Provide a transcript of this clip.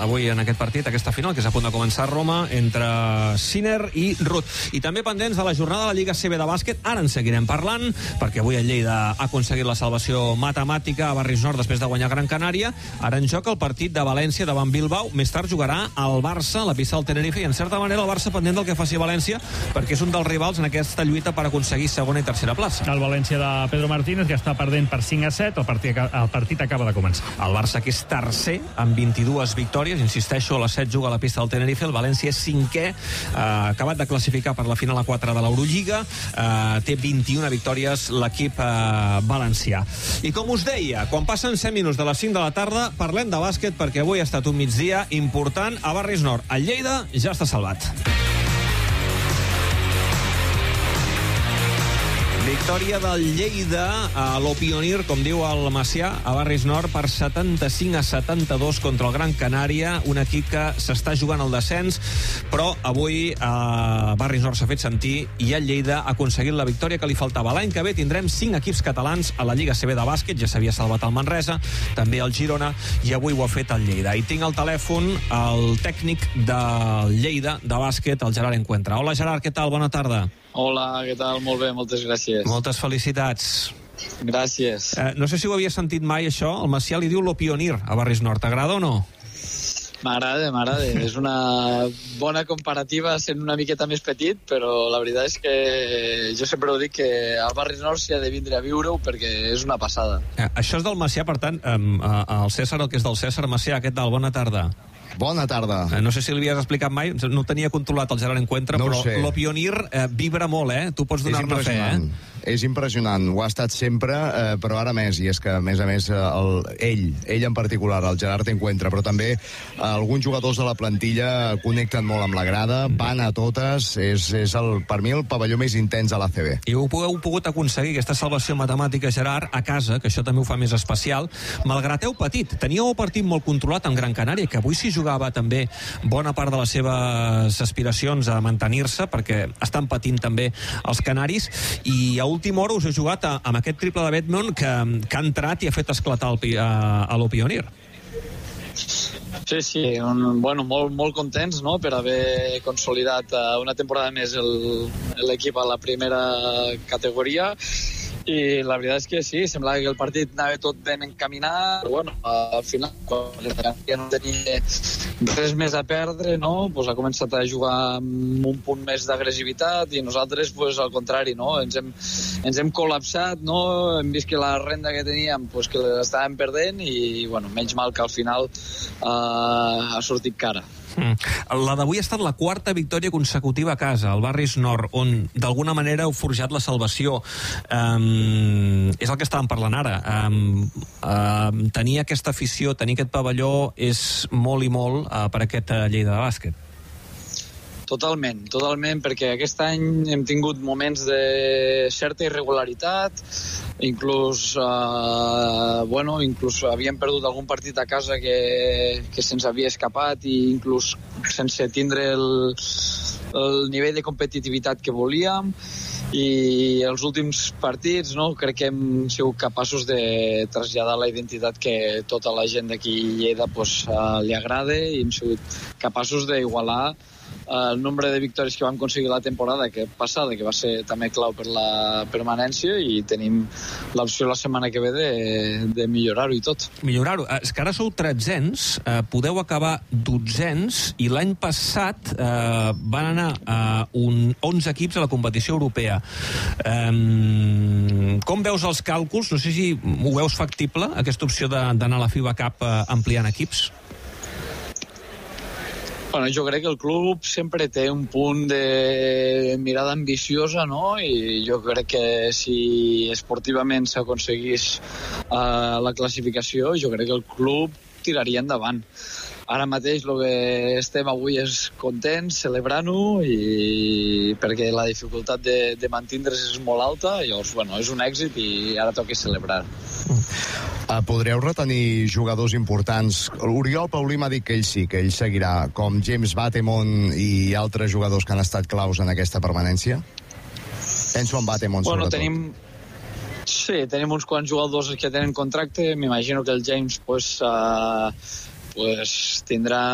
avui en aquest partit, aquesta final, que és a punt de començar a Roma, entre Sinner i Ruth. I també pendents de la jornada de la Lliga CB de bàsquet. Ara en seguirem parlant, perquè avui el Lleida ha aconseguit la salvació matemàtica a Barris Nord després de guanyar Gran Canària. Ara en joc el partit de València davant Bilbao. Més tard jugarà el Barça, la pista del Tenerife, i en certa manera el Barça pendent del que faci València, perquè és un dels rivals en aquesta lluita per aconseguir segona i tercera plaça. El València de Pedro Martínez, que està perdent per 5-7, el partit acaba de començar. El Barça, que és tercer, amb 22 victòries, insisteixo, a les 7 juga a la pista del Tenerife, el València és cinquè, acabat de classificar per la final a 4 de l'Eurolliga, té 21 victòries l'equip valencià. I com us deia, quan passen 100 minuts de les 5 de la tarda, parlem de bàsquet, perquè avui ha estat un migdia important a Barris Nord. El Lleida ja està salvat. Victòria del Lleida a l'Opionir, com diu el Macià, a Barris Nord, per 75-72 contra el Gran Canària, un equip que s'està jugant al descens, però avui Barris Nord s'ha fet sentir i el Lleida ha aconseguit la victòria que li faltava. L'any que ve tindrem 5 equips catalans a la Lliga CB de bàsquet, ja s'havia salvat el Manresa, també el Girona, i avui ho ha fet el Lleida. I tinc al telèfon el tècnic del Lleida de bàsquet, el Gerard Encuentra. Hola Gerard, què tal? Bona tarda. Hola, què tal? Molt bé, moltes gràcies. Moltes felicitats. Gràcies. No sé si ho havia sentit mai, això. El Macià li diu l'Opionir a Barris Nord. T'agrada o no? M'agrada. És una bona comparativa sent una miqueta més petit, però la veritat és que jo sempre ho dic que al Barris Nord s'hi ha de vindre a viure-ho perquè és una passada. Això és del Macià, per tant, el César, el que és del César. Macià, què tal? Bona tarda. Bona tarda. No sé si l'havies explicat mai, no ho tenia controlat el Gerard Encuentra, no, però l'Opionir vibra molt, Tu pots donar-ne fe, És impressionant, ho ha estat sempre, però ara més, i és que, a més, ell en particular, el Gerard Encuentra, però també alguns jugadors de la plantilla connecten molt amb la grada, van a totes, és per mi el pavelló més intens a l'ACB. I heu pogut aconseguir aquesta salvació matemàtica, Gerard, a casa, que això també ho fa més especial, malgrat heu patit. Teníeu el partit molt controlat en Gran Canària, que avui s'hi jugava també bona part de les seves aspiracions a mantenir-se, perquè estan patint també els canaris, i a última hora us heu jugat amb aquest triple de Bedmond que ha entrat i ha fet esclatar a l'Opionir. Sí, molt contents, no?, per haver consolidat una temporada més l'equip a la primera categoria, i la veritat és que sí, semblava que el partit anava tot ben encaminat, però al final, quan ja no tenia res més a perdre, no?, pues ha començat a jugar amb un punt més d'agressivitat, i nosaltres, pues, al contrari, no?, ens hem col·lapsat, no?, hem vist que la renda que teníem, pues, que l'estàvem perdent, i menys mal que al final ha sortit cara. La d'avui ha estat la quarta victòria consecutiva a casa, al Barris Nord, on d'alguna manera heu forjat la salvació. És el que estàvem parlant ara. Tenir aquesta afició, tenir aquest pavelló és molt i molt per aquest Lleida de bàsquet. Totalment, perquè aquest any hem tingut moments de certa irregularitat, inclús havíem perdut algun partit a casa que se'ns havia escapat, i inclús sense tindre el nivell de competitivitat que volíem, i els últims partits, no, crec que hem sigut capaços de traslladar la identitat que tota la gent d'aquí a Lleida li agrada, i hem sigut capaços d'igualar el nombre de victòries que vam aconseguir la temporada passada, que va ser també clau per la permanència, i tenim l'opció la setmana que ve de millorar-ho i tot. Millorar-ho. És que ara sou 13ens, podeu acabar 12ens, i l'any passat van anar 11 equips a la competició europea. Com veus els càlculs? No sé si ho veus factible, aquesta opció d'anar a la FIBA Cup ampliant equips? Jo crec que el club sempre té un punt de mirada ambiciosa, no? I jo crec que si esportivament s'aconseguís la classificació, jo crec que el club tiraria endavant. Ara mateix el que estem avui és contents, celebrant-ho, i perquè la dificultat de mantindre's és molt alta, i llavors, és un èxit i ara toca celebrar. Podreu retenir jugadors importants? Oriol Paulí m'ha dit que ell sí, que ell seguirà, com James Batemon i altres jugadors que han estat claus en aquesta permanència? Penso en Batemon, sobretot. Tenim uns quants jugadors que tenen contracte. M'imagino que el James tindrà